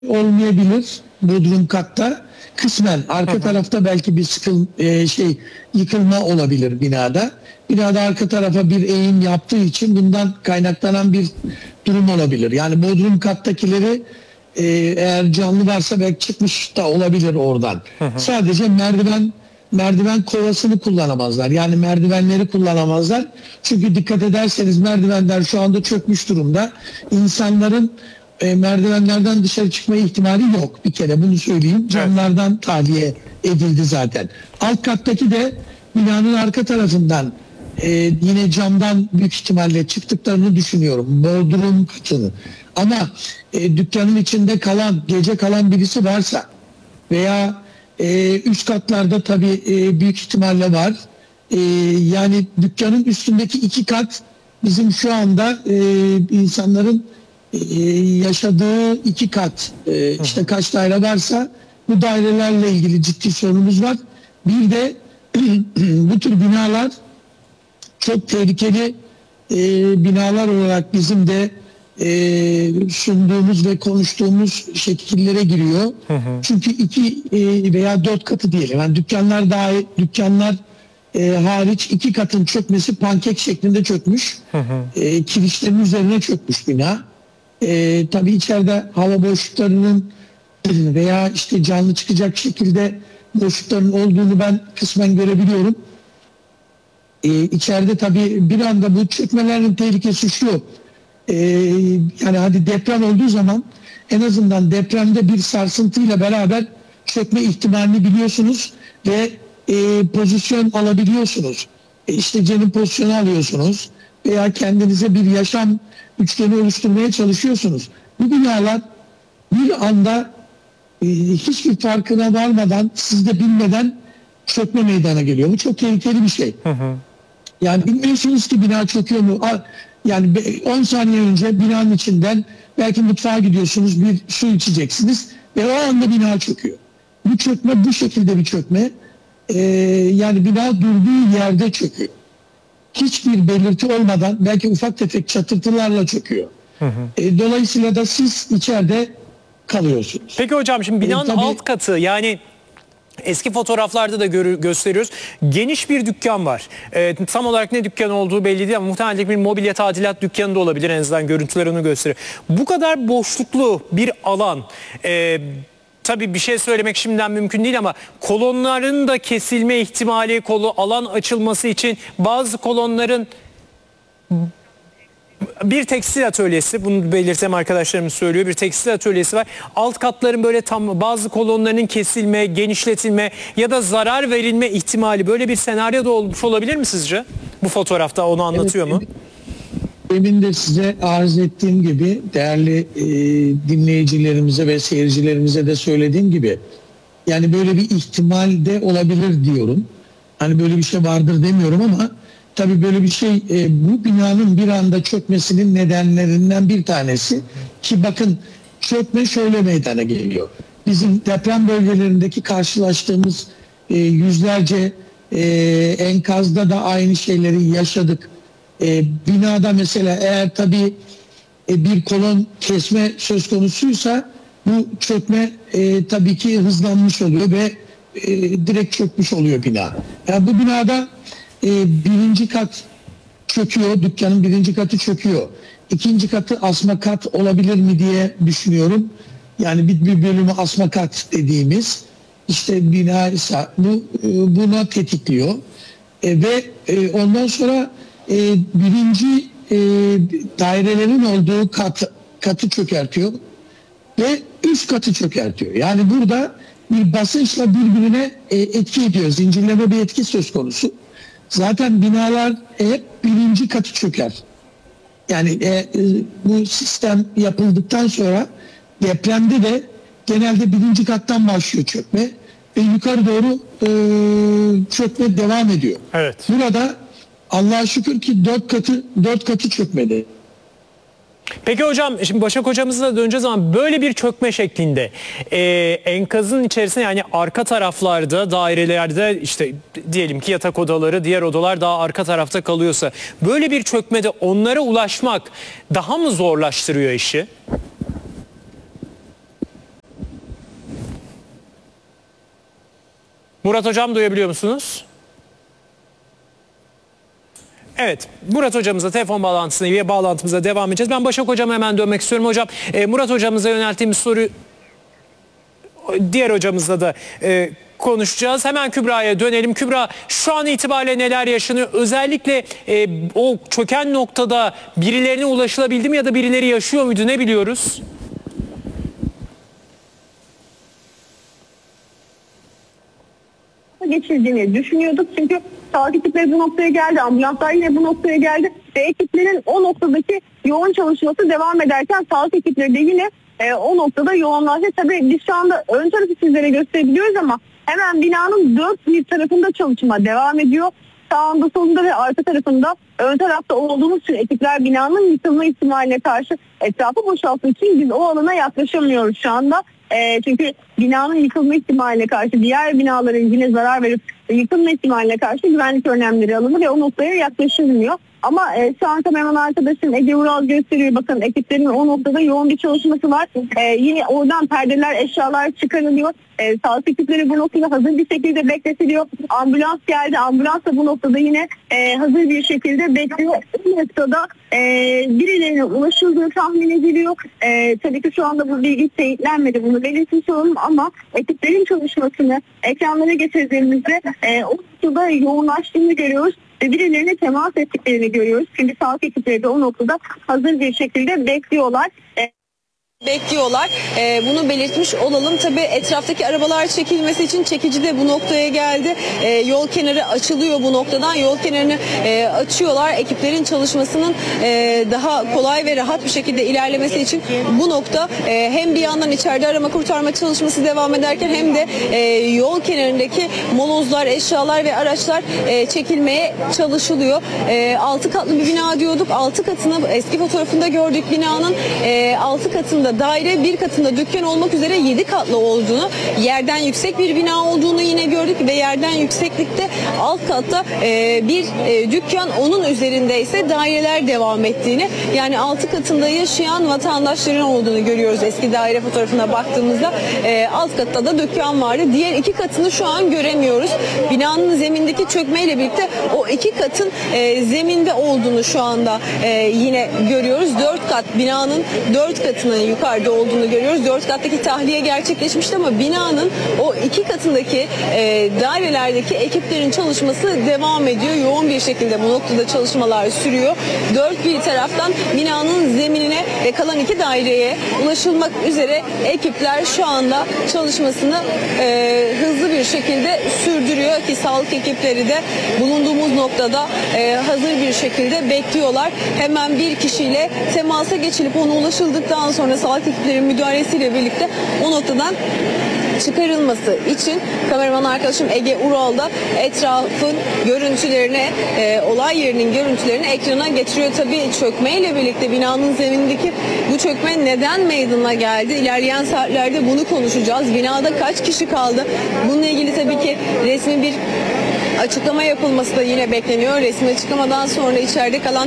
olmayabilir bodrum katta. Kısmen arka tarafta belki bir yıkılma olabilir binada. Binada arka tarafa bir eğim yaptığı için bundan kaynaklanan bir durum olabilir. Yani bodrum kattakileri eğer canlı varsa belki çıkmış da olabilir oradan. Sadece merdiven kovasını kullanamazlar. Yani merdivenleri kullanamazlar. Çünkü dikkat ederseniz merdivenler şu anda çökmüş durumda. İnsanların merdivenlerden dışarı çıkma ihtimali yok. Bir kere bunu söyleyeyim. Camlardan tahliye edildi zaten. Alt kattaki de binanın arka tarafından yine camdan büyük ihtimalle çıktıklarını düşünüyorum. Bodrum katını. Ama dükkanın içinde gece kalan birisi varsa veya üst katlarda tabii büyük ihtimalle var. Yani dükkanın üstündeki 2 kat bizim şu anda insanların yaşadığı 2 kat, işte kaç daire varsa bu dairelerle ilgili ciddi sorunumuz var. Bir de bu tür binalar çok tehlikeli binalar olarak bizim de sunduğumuz ve konuştuğumuz şekillere giriyor. Çünkü 2 veya 4 katı diyelim. Yani dükkanlar hariç 2 katın çökmesi pankek şeklinde çökmüş. Kirişlerin üzerine çökmüş bina. Tabii içeride hava boşluklarının veya işte canlı çıkacak şekilde boşlukların olduğunu ben kısmen görebiliyorum. İçeride tabii bir anda bu çökmelerin tehlikesi şu. Yani hadi deprem olduğu zaman en azından depremde bir sarsıntıyla beraber çökme ihtimalini biliyorsunuz ve pozisyon alabiliyorsunuz. İşte cenin pozisyonu alıyorsunuz veya kendinize bir yaşam üçgeni oluşturmaya çalışıyorsunuz. Bu binalar bir anda hiçbir farkına varmadan, siz de bilmeden çökme meydana geliyor. Bu çok tehlikeli bir şey. Yani bilmiyorsunuz ki bina çöküyor mu? Yani 10 saniye önce binanın içinden belki mutfağa gidiyorsunuz, bir su içeceksiniz ve o anda bina çöküyor. Bu çökme bu şekilde bir çökme. Yani bina durduğu yerde çöküyor. Hiçbir belirti olmadan belki ufak tefek çatırtılarla çöküyor. Dolayısıyla da siz içeride kalıyorsunuz. Peki hocam, şimdi binanın alt katı, yani eski fotoğraflarda da gösteriyoruz. Geniş bir dükkan var. Tam olarak ne dükkan olduğu belli değil ama muhtemelen bir mobilya tadilat dükkanı da olabilir. En azından görüntüler onu gösteriyor. Bu kadar boşluklu bir alan. Tabii bir şey söylemek şimdiden mümkün değil ama kolonların da kesilme ihtimali, alan açılması için bazı kolonların, bir tekstil atölyesi, bunu belirtsem arkadaşlarımız söylüyor, bir tekstil atölyesi var. Alt katların böyle tam bazı kolonlarının kesilme, genişletilme ya da zarar verilme ihtimali, böyle bir senaryo da olmuş olabilir mi sizce? Bu fotoğrafta onu anlatıyor mu? Demin de size arz ettiğim gibi değerli dinleyicilerimize ve seyircilerimize de söylediğim gibi yani böyle bir ihtimal de olabilir diyorum. Hani böyle bir şey vardır demiyorum ama tabii böyle bir şey bu binanın bir anda çökmesinin nedenlerinden bir tanesi ki bakın çökme şöyle meydana geliyor. Bizim deprem bölgelerindeki karşılaştığımız yüzlerce enkazda da aynı şeyleri yaşadık. Binada mesela eğer tabii bir kolon kesme söz konusuysa bu çökme tabii ki hızlanmış oluyor ve direkt çökmüş oluyor bina. Yani bu binada birinci kat çöküyor, dükkanın birinci katı çöküyor. İkinci katı asma kat olabilir mi diye düşünüyorum. Yani bir bölümü asma kat dediğimiz işte bina ise buna tetikliyor. Ve ondan sonra birinci dairelerin olduğu katı çökertiyor ve üst katı çökertiyor. Yani burada bir basınçla birbirine etki ediyor. Zincirleme bir etki söz konusu. Zaten binalar hep birinci katı çöker. Yani bu sistem yapıldıktan sonra depremde de genelde birinci kattan başlıyor çökme ve yukarı doğru çökme devam ediyor. Evet. Burada Allah'a şükür ki 4 katı çökmedi. Peki hocam, şimdi Başak hocamıza döneceğiz ama böyle bir çökme şeklinde enkazın içerisinde, yani arka taraflarda, dairelerde, işte diyelim ki yatak odaları, diğer odalar daha arka tarafta kalıyorsa, böyle bir çökmede onlara ulaşmak daha mı zorlaştırıyor işi? Murat Hocam, duyabiliyor musunuz? Evet, Murat Hocamızla telefon bağlantımıza devam edeceğiz. Ben Başak Hocam'a hemen dönmek istiyorum. Hocam, Murat Hocamıza yönelttiğimiz soru diğer hocamızla da konuşacağız. Hemen Kübra'ya dönelim. Kübra, şu an itibariyle neler yaşanıyor? Özellikle o çöken noktada birilerine ulaşılabildi mi ya da birileri yaşıyor muydu? Ne biliyoruz? Geçirdiğini düşünüyorduk çünkü sağlık ekipleri bu noktaya geldi, ambulanslar yine bu noktaya geldi ve ekiplerin o noktadaki yoğun çalışması devam ederken sağlık ekipleri de yine o noktada yoğunlaştı. Tabii biz şu anda ön tarafı sizlere gösterebiliyoruz ama hemen binanın dört bir tarafında çalışma devam ediyor. Sağında, solunda ve arka tarafında, ön tarafta olduğumuz için ekipler binanın yıkılma ihtimaline karşı etrafı boşaltmak için biz o alana yaklaşamıyoruz şu anda. Çünkü binanın yıkılma ihtimaline karşı, diğer binaların yine zarar verip yıkılma ihtimaline karşı güvenlik önlemleri alınır ve o noktaya yaklaşılmıyor. Ama şu an kameraman arkadaşım Ege Ural gösteriyor. Bakın ekiplerin o noktada yoğun bir çalışması var. Yine oradan perdeler, eşyalar çıkarılıyor. Sağlık ekipleri bu noktada hazır bir şekilde bekletiliyor. Ambulans geldi. Ambulans da bu noktada yine hazır bir şekilde bekliyor. Bu noktada birilerine ulaşıldığı tahmin ediliyor. Tabii ki şu anda bu bilgi teyitlenmedi. Bunu belirtmiş olalım ama ekiplerin çalışmasını ekranlara getirdiğimizde o noktada yoğunlaştığını görüyoruz ve birilerine temas ettiklerini görüyoruz. Şimdi sağlık ekipleri de o noktada hazır bir şekilde bekliyorlar. Bunu belirtmiş olalım. Tabii etraftaki arabalar çekilmesi için çekici de bu noktaya geldi. Yol kenarı açılıyor bu noktadan. Yol kenarını açıyorlar. Ekiplerin çalışmasının daha kolay ve rahat bir şekilde ilerlemesi için bu nokta hem bir yandan içeride arama kurtarma çalışması devam ederken hem de yol kenarındaki molozlar, eşyalar ve araçlar çekilmeye çalışılıyor. 6 katlı bir bina diyorduk. 6 katını eski fotoğrafında gördük binanın. 6 katında daire, bir katında dükkan olmak üzere 7 katlı olduğunu, yerden yüksek bir bina olduğunu yine gördük ve yerden yükseklikte alt katta bir dükkan, onun üzerinde ise daireler devam ettiğini, yani 6 katında yaşayan vatandaşların olduğunu görüyoruz eski daire fotoğrafına baktığımızda. Alt katta da dükkan vardı. Diğer 2 katını şu an göremiyoruz. Binanın zemindeki çökmeyle birlikte o 2 katın zeminde olduğunu şu anda yine görüyoruz. 4 kat, binanın 4 katının yukarıda olduğunu görüyoruz. 4 kattaki tahliye gerçekleşmişti ama binanın o 2 katındaki dairelerdeki ekiplerin çalışması devam ediyor. Yoğun bir şekilde bu noktada çalışmalar sürüyor. Dört bir taraftan binanın zeminine ve kalan 2 daireye ulaşılmak üzere ekipler şu anda çalışmasını hızlı bir şekilde sürdürüyor ki sağlık ekipleri de bulunduğumuz noktada hazır bir şekilde bekliyorlar. Hemen bir kişiyle temasa geçilip ona ulaşıldıktan sonra sağlık ekiplerinin müdahalesiyle birlikte o noktadan çıkarılması için kameraman arkadaşım Ege Ural da etrafın görüntülerini, olay yerinin görüntülerini ekrana getiriyor. Tabii çökmeyle birlikte binanın zemindeki bu çökme neden meydana geldi? İlerleyen saatlerde bunu konuşacağız. Binada kaç kişi kaldı? Bununla ilgili tabii ki resmi bir açıklama yapılması da yine bekleniyor. Resmi açıklamadan sonra içeride kalan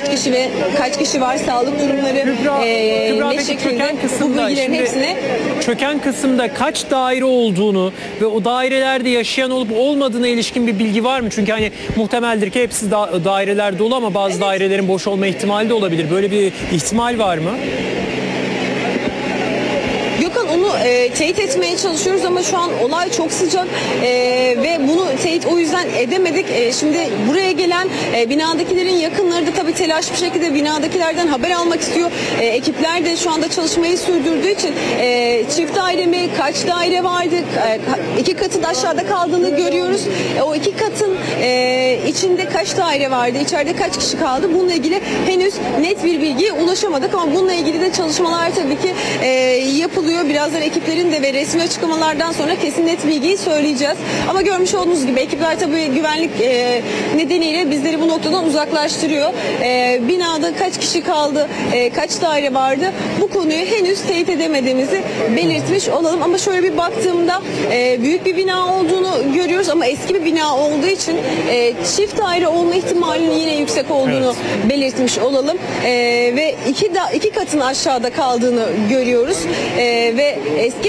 kaç kişi var, sağlık durumları ne şekilde, bu bilgilerin hepsine. Çöken kısımda kaç daire olduğunu ve o dairelerde yaşayan olup olmadığına ilişkin bir bilgi var mı? Çünkü hani muhtemeldir ki hepsi daireler dolu ama bazı dairelerin boş olma ihtimali de olabilir. Böyle bir ihtimal var mı? Onu teyit etmeye çalışıyoruz ama şu an olay çok sıcak ve bunu teyit o yüzden edemedik. Şimdi buraya gelen binadakilerin yakınları da tabii telaş bir şekilde binadakilerden haber almak istiyor. Ekipler de şu anda çalışmayı sürdürdüğü için çift daire mi, kaç daire vardı, 2 katın aşağıda kaldığını görüyoruz. O 2 katın içinde kaç daire vardı, içeride kaç kişi kaldı, bununla ilgili henüz net bir bilgiye ulaşamadık ama bununla ilgili de çalışmalar tabii ki yapılıyor. Birazdan ekiplerin de ve resmi açıklamalardan sonra kesin net bilgiyi söyleyeceğiz. Ama görmüş olduğunuz gibi ekipler tabii güvenlik nedeniyle bizleri bu noktadan uzaklaştırıyor. Binada kaç kişi kaldı, kaç daire vardı, bu konuyu henüz teyit edemediğimizi belirtmiş olalım. Ama şöyle bir baktığımda büyük bir bina olduğunu görüyoruz ama eski bir bina olduğu için çift daire olma ihtimalinin yine yüksek olduğunu belirtmiş olalım. Ve 2 katın aşağıda kaldığını görüyoruz. Ve eski